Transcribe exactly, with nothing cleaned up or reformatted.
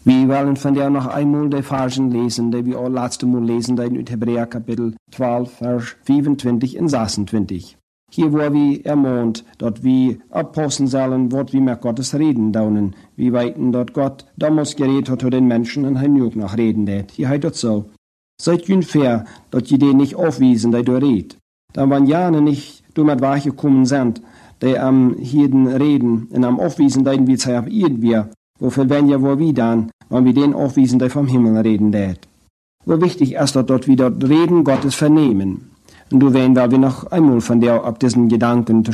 Wir wollen von der noch einmal die Versen lesen, die wir auch letzte Mal lesen, in Hebräer Kapitel zwölf, Vers vierundzwanzig und sechsundzwanzig. Hier, wo wir ermahnt, dort wir abpassen sollen, was wir mit Gottes reden daunen. Wir weiten, dort Gott damals geredet hat zu den Menschen und han auch noch reden det. Hier heißt es so. Seid ungefähr, dort ihr den nicht aufwiesen, die du redet. Dann waren Jahre nicht, du mit Wache gekommen sind, die am Hirden reden und am aufwiesen, die wir zeigen, irgendwie. Wofür wenn ja wo wir dann, wenn wir den aufwiesen, die vom Himmel reden det. Wo wichtig ist dort, dort wir dort reden, Gottes vernehmen. Und du werden, weil wir noch einmal von der, ab diesen Gedanken